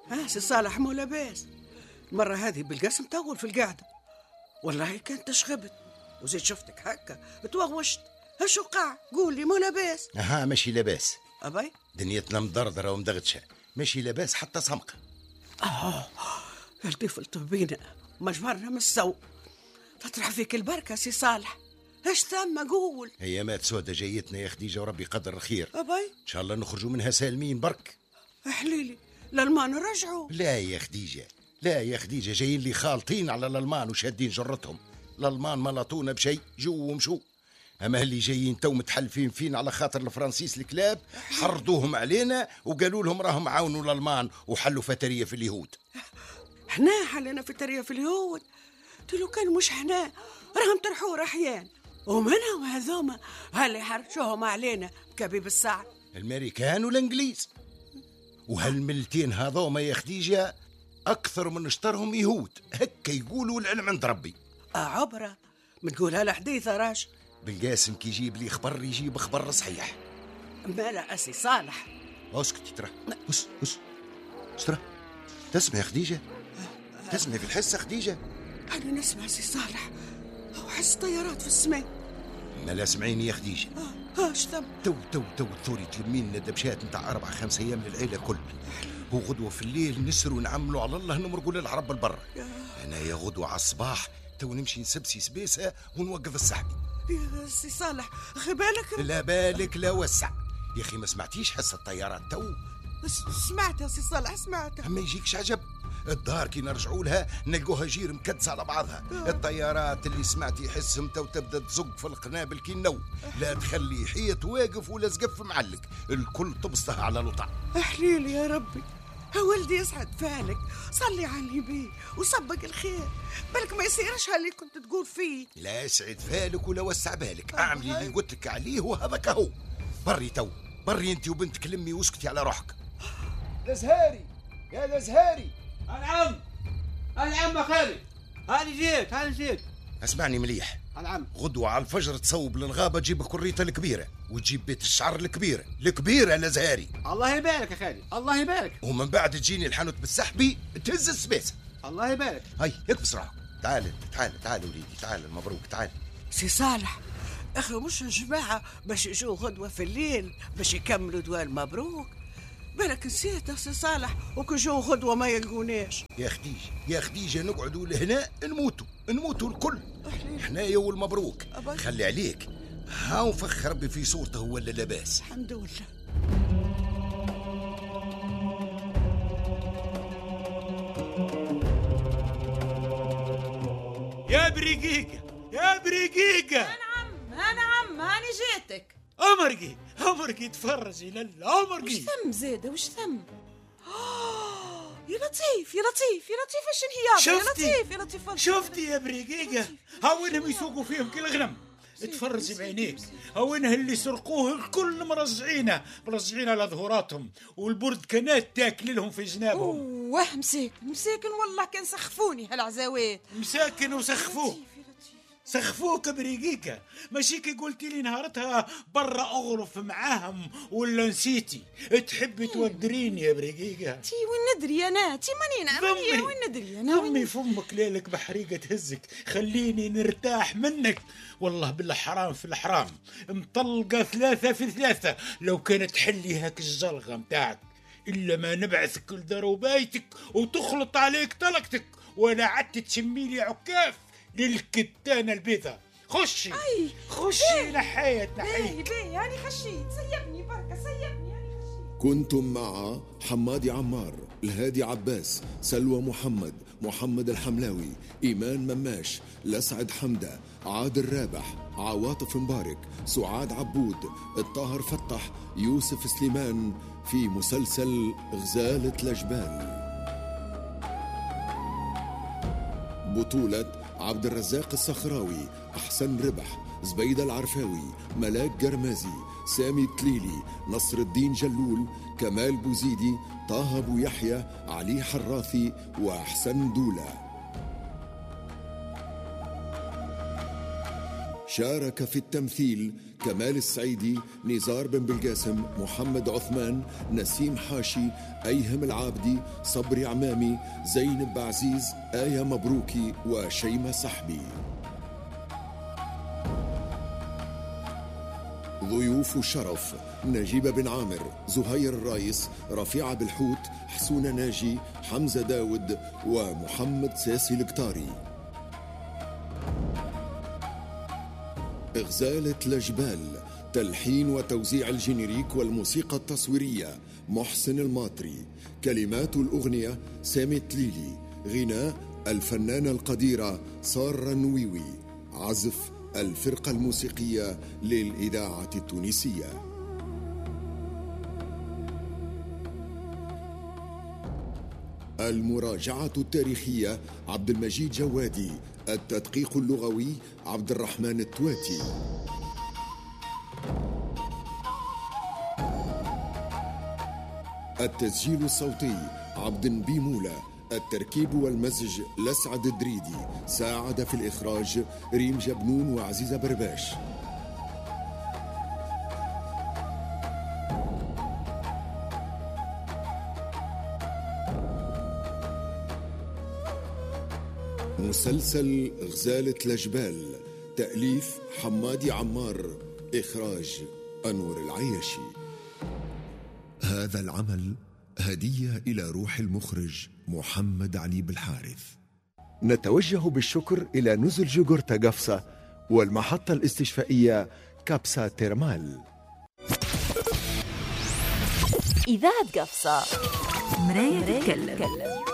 سي صالح مو لاباس. المرة هذه بالقسم طول في القعدة، والله كانت تشغبت وزيد شفتك هكا توغوشت. هشو قاع؟ قول لي مو لاباس. ماشي لاباس أبي دنيتنا مدردرة ومدغتشة، ماشي لاباس حتى صمقة. لطيف الطبينة مجمرنا من السوق. تطرح فيك البركة سي صالح. ايش ثم قول؟ ايامات سودة جايتنا يا خديجة وربي قدر الخير. أبي ان شاء الله نخرجوا منها سالمين برك. احليلي الألمان رجعوا. لا يا خديجة، لا يا خديجة، جايين لي خالطين على الألمان وشادين جرتهم. الألمان ملطونا بشيء جو ومشو. أما اللي جايين تو متحلفين فين على خاطر الفرنسيس الكلاب، حرضوهم علينا وقالوا لهم راهم عاونوا الألمان وحلوا فترية في اليهود. احنا حلنا فترية في اليهود؟ تلو كان مش احنا راهم ترحور أحيان، ومنهم هذوما هاللي حرشوهم علينا بكبيب السعد الامريكان والانجليز. وهالملتين هذوما يا خديجة أكثر من اشترهم يهود، هكا يقولوا العلم عند ربي. عبرة بتقولها لحديثة راش. بالقاسم كي يجيب لي خبر يجيب خبر صحيح. مالا أسي صالح؟ اسكتي ترى، ترى تسمع يا خديجة؟ تسمع في الحس خديجة؟ أنا نسمع سي صالح وحس طيارات في السماء. ما لا سمعيني يا خديجة. اش ثم؟ تو ثوري تلمين دبشات نتاع 4-5 أيام للعيلة كل. وغدوة في الليل نسروا نعملوا على الله نمرقوا للعرب البر. أنا يا غدوة على الصباح تو نمشي نسبسي سبيسة ونوقف السحبي. يا سي صالح خبالك؟ لا بالك لا وسع يا أخي. ما سمعتيش حس الطيارات تو؟ سمعتها سي صالح سمعتها. ما يجيكش عجب. الدار كي نرجعوا لها نلقوها جير مكدسة على بعضها. الطيارات اللي سمعتي حسهم تو تبدا تزق في القنابل كي النو، لا تخلي حيط واقف ولا سقف معلق، الكل تبسطها على لطع. احليلي يا ربي. ولدي يسعد فالك، صلي على النبي وصبق الخير، بالك ما يصيرش هاللي كنت تقول فيه. لا يسعد فالك ولا وسع بالك، اعملي اللي قلت لك عليه وهذاك هو. بري تو بري انت وبنتك لمي واسكتي على روحك. الازهاري يا الازهاري. العم خالد، هاني جيت. اسمعني مليح. العم غدوة على الفجر تصوب للغابة تجيب الكريطة الكبيرة وتجيب بيت الشعر الكبيرة الازهاري. الله يبارك يا خالد، الله يبارك. ومن بعد تجيني الحانوت بالسحبي تهز السبيسة. الله يبارك. هاي اكبس روحك. تعال وليدي، تعال مبروك تعال. سي صالح اخي مش الجماعة باش يجوا غدوة في الليل باش يكملوا دواء مبروك؟ بالك نسيت يا سي صالح وكي جو غدوة ما يلقوناش. يا خديجة نقعدوا لهنا نموتوا الكل حنايا والمبروك. خلي عليك هاو فخر ربي في صورته ولا لاباس. الحمد لله. يا بريقيقة أنا عم هاني جيتك. أمرقي تفرجي لله أمرقي. وش ثم زيادة وش ثم؟ يا لطيف ايش انهيار. يا لطيف شفتي يا بريقيقة هاوينهم يسوقوا فيهم كل غنم. تفرجي بعينيك هاوينها اللي سرقوه الكل مرزعينه على ظهوراتهم، والبرد كانت تاكل لهم في جنابهم. واه مساكن والله كان سخفوني هالعزاوات. مساكن وسخفوه. سخفوك بريقيكا، ماشي كي قلتي لي نهارتها برا اغرف معاهم ولا نسيتي؟ تحبي تودريني يا بريقيكا؟ تي وين ندري انا؟ تي ماني وين ندري انا؟ ضمي فمك ليلك بحريقة تهزك، خليني نرتاح منك. والله بالله حرام في الحرام، مطلقة 3 في 3 لو كانت تحلي هاك الجلغة متاعك، إلا ما نبعثك لدار بيتك وتخلط عليك طلقتك ولا عدت تشميلي عكاف للكتانة البيضة. خشي نحيت يعني خشيت سيبني بركة سيبني يعني خشيت. كنتم مع حمادي عمار، الهادي عباس، سلوى محمد الحملاوي، إيمان مماش، لسعد حمدة، عادل رابح، عواطف مبارك، سعاد عبود، الطاهر فتح، يوسف سليمان، في مسلسل غزالة الأجبال. بطولة عبد الرزاق الصخراوي، أحسن ربح، زبيدة العرفاوي، ملاك جرمازي، سامي تليلي، نصر الدين جلول، كمال بوزيدي، طه أبو يحيى، علي حراثي، وأحسن دولة. شارك في التمثيل كمال السعيدي، نزار بن بالقاسم، محمد عثمان، نسيم حاشي، أيهم العابدي، صبري عمامي، زينب عزيز، آية مبروكي وشيمة صحبي. ضيوف الشرف: نجيب بن عامر، زهير الرايس، رفيعة بالحوت، حسونة ناجي، حمزة داود ومحمد ساسي القطاري. إغزالة لجبال، تلحين وتوزيع الجينيريك والموسيقى التصويرية محسن الماطري. كلمات الأغنية سامي تليلي. غناء الفنانة القديرة سارة النويوي. عزف الفرقة الموسيقية للإذاعة التونسية. المراجعة التاريخية عبد المجيد جوادي. التدقيق اللغوي عبد الرحمن التواتي. التسجيل الصوتي عبد بيمولة. التركيب والمزج لسعد الدريدي. ساعد في الإخراج ريم جبنون وعزيزة برباش. مسلسل غزالة لجبال، تأليف حمادي عمار، إخراج أنور العياشي. هذا العمل هدية إلى روح المخرج محمد علي بالحارث. نتوجه بالشكر إلى نزل جوجورتا قفصة والمحطة الاستشفائية كابسا تيرمال. إذاعة قفصة، مراية تتكلم.